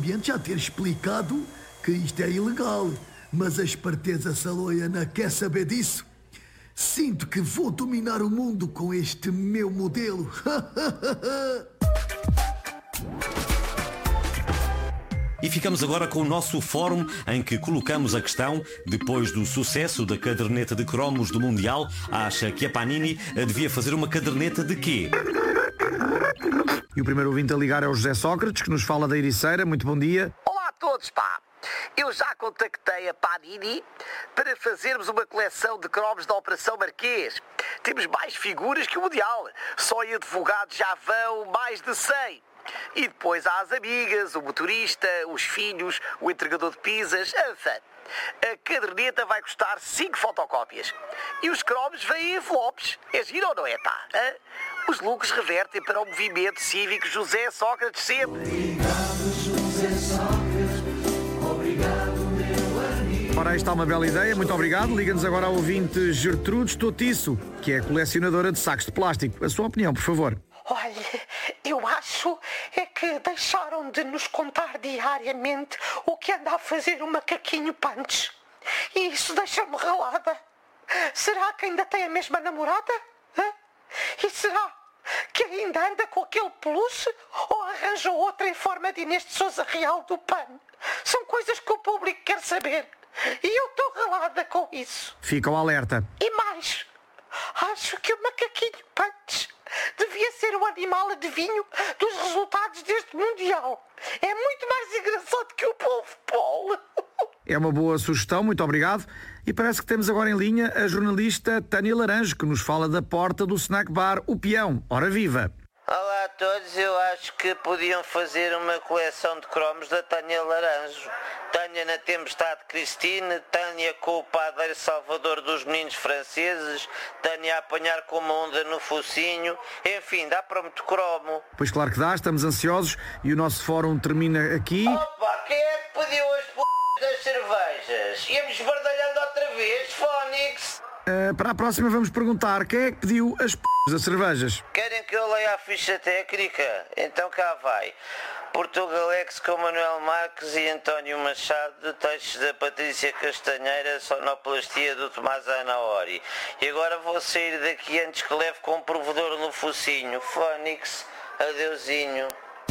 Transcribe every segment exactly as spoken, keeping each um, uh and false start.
ambiente já ter explicado que isto é ilegal. Mas a esperteza saloiana quer saber disso. Sinto que vou dominar o mundo com este meu modelo. E ficamos agora com o nosso fórum em que colocamos a questão: depois do sucesso da caderneta de cromos do Mundial, acha que a Panini devia fazer uma caderneta de quê? E o primeiro ouvinte a ligar é o José Sócrates, que nos fala da Ericeira. Muito bom dia. Olá a todos, pá. Eu já contactei a Panini para fazermos uma coleção de cromos da Operação Marquês. Temos mais figuras que o Mundial. Só em advogados já vão mais de cem. E depois há as amigas, o motorista, os filhos, o entregador de pizzas, enfim. A caderneta vai custar cinco fotocópias. E os cromos vêm em envelopes. É giro ou não é, pá? Hã? Os lucros revertem para o movimento cívico José Sócrates sempre. Obrigado, José Sócrates. Obrigado, meu amigo. Ora, aí está uma bela ideia. Muito obrigado. Liga-nos agora ao ouvinte Gertrudes Totiço, que é colecionadora de sacos de plástico. A sua opinião, por favor. Olha, eu acho é que deixaram de nos contar diariamente o que anda a fazer o macaquinho Punch. E isso deixa-me ralada. Será que ainda tem a mesma namorada? Hã? E será que ainda anda com aquele peluche ou arranjou outra em forma de Inês de Sousa Real do P A N? São coisas que o público quer saber. E eu estou ralada com isso. Fica o alerta. E mais, acho que o macaquinho Punch devia ser o animal adivinho dos resultados deste Mundial. É muito mais engraçado que o polvo Paul. É uma boa sugestão, muito obrigado. E parece que temos agora em linha a jornalista Tânia Laranjo, que nos fala da porta do snack bar O Peão. Ora viva! Olá a todos, eu acho que podiam fazer uma coleção de cromos da Tânia Laranjo. Tânia na Tempestade Cristine, Tânia com o padeiro Salvador dos Meninos Franceses, Tânia a apanhar com uma onda no focinho, enfim, dá para muito cromo. Pois claro que dá, estamos ansiosos e o nosso fórum termina aqui. Opa, quem é que pediu as p*** das cervejas? Íamos bardalhando outra vez, Fónix? Uh, para a próxima vamos perguntar quem é que pediu as p*** das cervejas. Querem que eu leia a ficha técnica? Então cá vai. Portugalex com Manuel Marques e António Machado, textos da Patrícia Castanheira, sonoplastia do Tomás Anaori. E agora vou sair daqui antes que leve com um provedor no focinho. Fónix, adeusinho.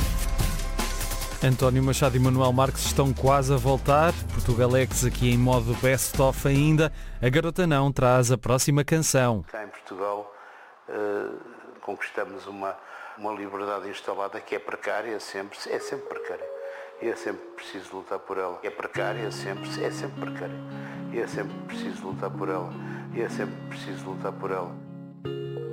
António Machado e Manuel Marques estão quase a voltar. Portugalex aqui em modo best-of ainda. A Garota Não traz a próxima canção. Cá em Portugal uh, conquistamos uma, uma liberdade instalada que é precária sempre, é sempre precária. E é sempre preciso lutar por ela. É precária sempre, é sempre precária. E é sempre preciso lutar por ela. E é sempre preciso lutar por ela.